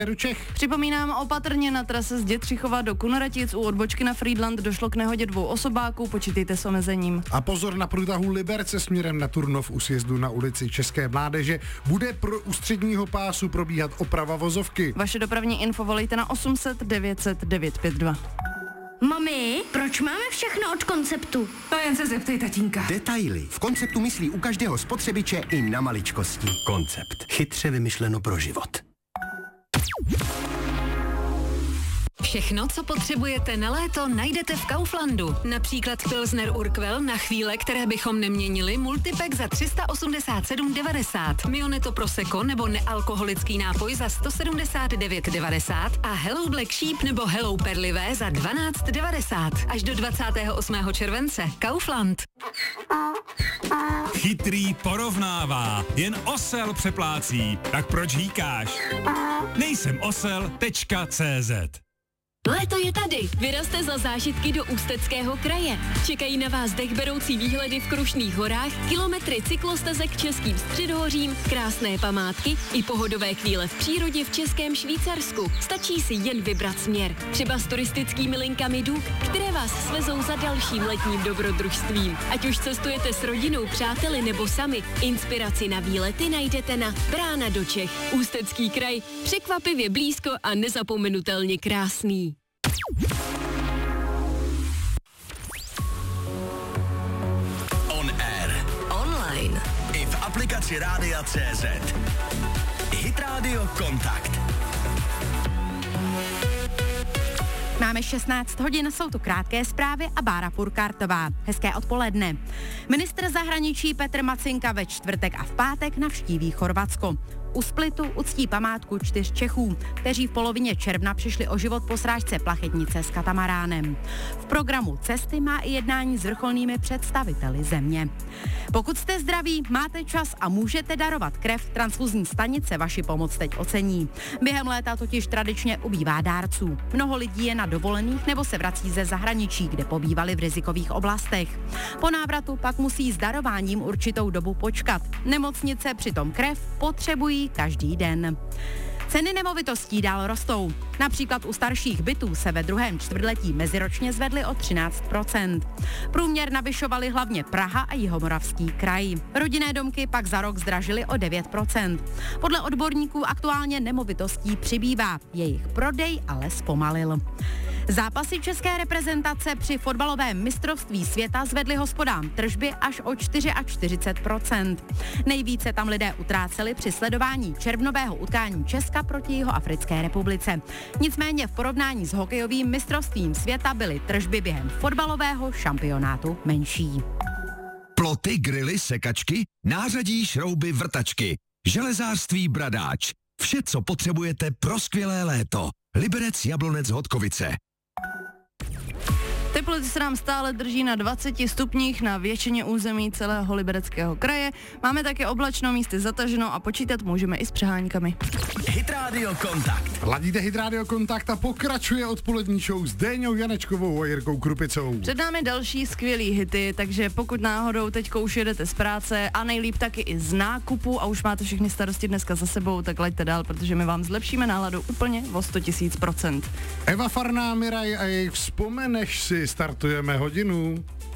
do Čech. Připomínám, opatrně na trase z Dětřichova do Kunratic u odbočky na Frýdlant došlo k nehodě 2 osobáků, počítejte s omezením. A pozor na průtahu Liberce směrem na Turnov u sjezdu na ulici České mládeže. Bude pro ústředního pásu probíhat oprava vozovky. Vaše dopravní info volejte na 800 900 952. Mami, proč máme všechno od Konceptu? To jen se zeptej tatínka. Detaily. V Konceptu myslí u každého spotřebiče i na maličkosti. Koncept. Chytře vymyšleno pro život. Všechno, co potřebujete na léto, najdete v Kauflandu. Například Pilsner Urquell na chvíle, které bychom neměnili, multipack za 387,90. Mioneto Prosecco nebo nealkoholický nápoj za 179,90 a Hello Black Sheep nebo Hello Perlivé za 12,90. Až do 28. července. Kaufland. Chytrý porovnává, jen osel přeplácí. Tak proč hýkáš? Nejsem osel.cz. Léto je tady. Vyrazte za zážitky do Ústeckého kraje. Čekají na vás dechberoucí výhledy v Krušných horách, kilometry cyklostezek českým středohořím, krásné památky i pohodové chvíle v přírodě v Českém Švýcarsku. Stačí si jen vybrat směr. Třeba s turistickými linkami DUK, které vás svezou za dalším letním dobrodružstvím. Ať už cestujete s rodinou, přáteli nebo sami, inspiraci na výlety najdete na Brána do Čech. Ústecký kraj, překvapivě blízko a nezapomenutelně krásný. On air. Online. I v aplikaci Rádia CZ. Hit Radio Kontakt. Máme 16 hodin, jsou tu krátké zprávy a Bára Purkartová. Hezké odpoledne. Ministr zahraničí Petr Macinka ve čtvrtek a v pátek navštíví Chorvatsko. U Splitu uctí památku 4 Čechů, kteří v polovině června přišli o život po srážce plachetnice s katamaránem. V programu cesty má i jednání s vrcholnými představiteli země. Pokud jste zdraví, máte čas a můžete darovat krev, transfuzní stanice vaši pomoc teď ocení. Během léta totiž tradičně ubývá dárců. Mnoho lidí je na dovolených nebo se vrací ze zahraničí, kde pobývali v rizikových oblastech. Po návratu pak musí s darováním určitou dobu počkat. Nemocnice přitom krev potřebují každý den. Ceny nemovitostí dál rostou. Například u starších bytů se ve druhém čtvrtletí meziročně zvedly o 13%. Průměr navyšovaly hlavně Praha a Jihomoravský kraj. Rodinné domky pak za rok zdražily o 9%. Podle odborníků aktuálně nemovitostí přibývá. Jejich prodej ale zpomalil. Zápasy české reprezentace při fotbalovém mistrovství světa zvedly hospodám tržby až o 44%. Nejvíce tam lidé utráceli při sledování červnového utkání Česka proti Jihoafrické republice. Nicméně v porovnání s hokejovým mistrovstvím světa byly tržby během fotbalového šampionátu menší. Ploty, grily, sekačky, nářadí, šrouby, vrtačky, železářství Bradáč. Vše, co potřebujete pro skvělé léto. Liberec, Jablonec, Hodkovice. Teploty se nám stále drží na 20 stupních na většině území celého Libereckého kraje. Máme také oblačno, místy zataženo a počítat můžeme i s přeháňkami. Hit Radio Kontakt. Ladíte Hit Radio Kontakt a pokračuje odpolední show s Déňou Janečkovou a Jirkou Krupicou. Před námi další skvělý hity, takže pokud náhodou teďko už jedete z práce a nejlíp taky i z nákupu a už máte všechny starosti dneska za sebou, tak laďte dál, protože my vám zlepšíme náladu úplně o 100 000%. Eva Farná, Miraj a jejich Vzpomeneš si, startujeme hodinu.